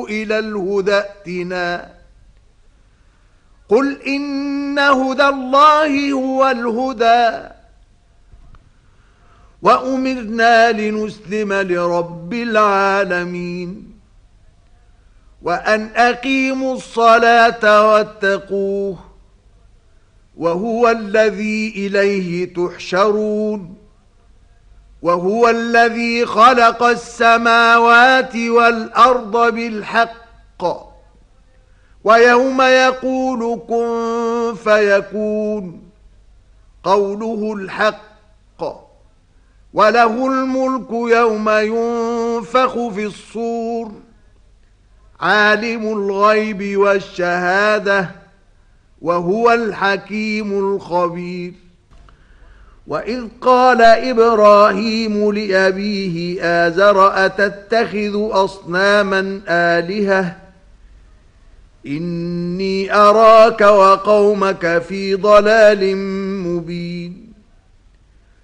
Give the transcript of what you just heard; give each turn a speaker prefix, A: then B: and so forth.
A: ادعوا إلى الهدى ائتنا قل إن هدى الله هو الهدى وأمرنا لنسلم لرب العالمين وأن أقيموا الصلاة واتقوه وهو الذي إليه تحشرون وهو الذي خلق السماوات والأرض بالحق ويوم يقول كن فيكون قوله الحق وله الملك يوم ينفخ في الصور عالم الغيب والشهادة وهو الحكيم الخبير وإذ قال إبراهيم لأبيه آزر أتتخذ أصناما آلهة إني أراك وقومك في ضلال مبين